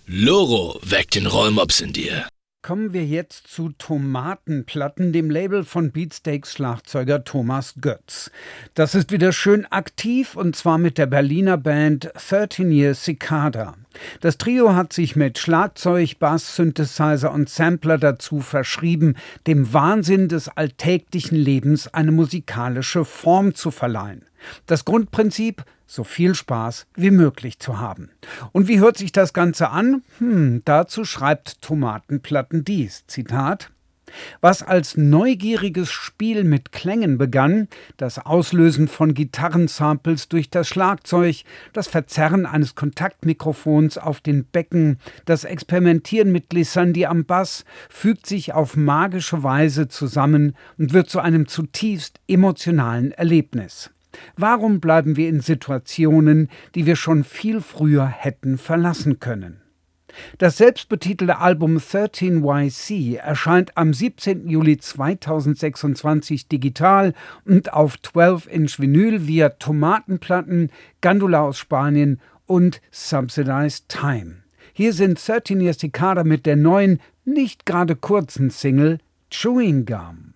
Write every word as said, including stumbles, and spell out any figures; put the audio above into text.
Loro weckt den Rollmops in dir. Kommen wir jetzt zu Tomatenplatten, dem Label von Beatsteaks-Schlagzeuger Thomas Götz. Das ist wieder schön aktiv, und zwar mit der Berliner Band thirteen Year Cicada. Das Trio hat sich mit Schlagzeug, Bass, Synthesizer und Sampler dazu verschrieben, dem Wahnsinn des alltäglichen Lebens eine musikalische Form zu verleihen. Das Grundprinzip: so viel Spaß wie möglich zu haben. Und wie hört sich das Ganze an? Hm, dazu schreibt Tomatenplatten dies, Zitat: Was als neugieriges Spiel mit Klängen begann, das Auslösen von Gitarrensamples durch das Schlagzeug, das Verzerren eines Kontaktmikrofons auf den Becken, das Experimentieren mit Glissandi am Bass, fügt sich auf magische Weise zusammen und wird zu einem zutiefst emotionalen Erlebnis. Warum bleiben wir in Situationen, die wir schon viel früher hätten verlassen können? Das selbstbetitelte Album thirteen Y C erscheint am siebzehnten Juli zweitausendsechsundzwanzig digital und auf zwölf Inch Vinyl via Tomatenplatten, Gandula aus Spanien und Subsidized Time. Hier sind thirteen Year Cicada mit der neuen, nicht gerade kurzen Single Chewing Gum.